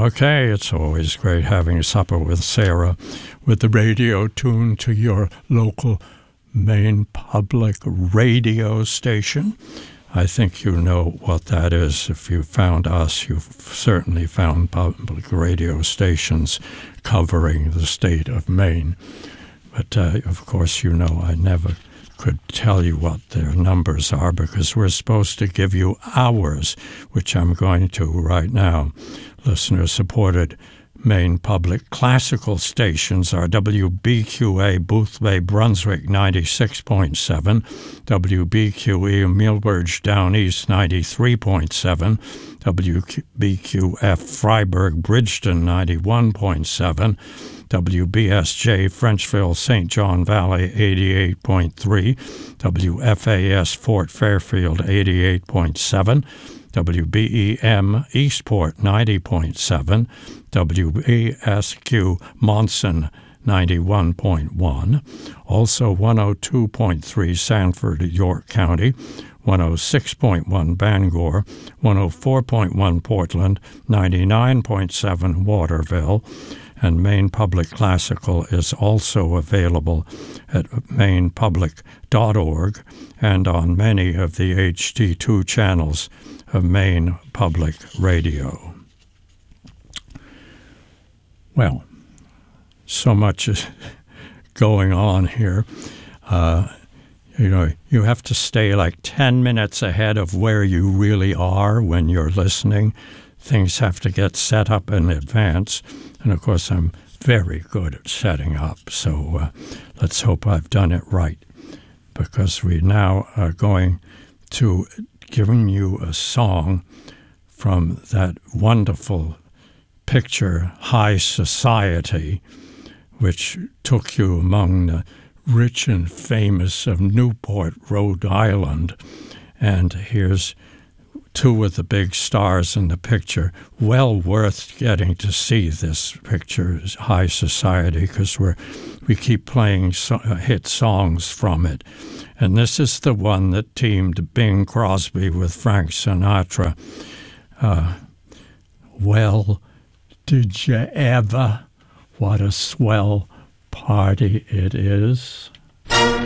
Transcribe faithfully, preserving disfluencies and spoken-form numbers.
Okay, it's always great having supper with Sarah, with the radio tuned to your local Maine public radio station. I think you know what that is. If you found us, you've certainly found public radio stations covering the state of Maine. But, uh, of course, you know I never could tell you what their numbers are because we're supposed to give you ours, which I'm going to right now. Listener-supported Maine public classical stations are W B Q A Boothbay, Brunswick ninety-six point seven, W B Q E Millbridge Down East ninety-three point seven, W B Q F Freiburg Bridgeton ninety-one point seven, W B S J Frenchville Saint John Valley eighty-eight point three, W F A S Fort Fairfield eighty-eight point seven, W B E M Eastport ninety point seven, W B S Q Monson ninety-one point one, also one oh two point three Sanford, York County, one oh six point one Bangor, one oh four point one Portland, ninety-nine point seven Waterville, and Maine Public Classical is also available at maine public dot org and on many of the H D two channels of Maine Public Radio. Well, so much is going on here. Uh, you know, you have to stay like ten minutes ahead of where you really are when you're listening. Things have to get set up in advance. And, of course, I'm very good at setting up. So uh, let's hope I've done it right, because we now are going to giving you a song from that wonderful picture, High Society, which took you among the rich and famous of Newport, Rhode Island. And here's two of the big stars in the picture. Well worth getting to see this picture, High Society, because we're we keep playing so, uh, hit songs from it. And this is the one that teamed Bing Crosby with Frank Sinatra. Uh, well, did you ever? What a swell party it is.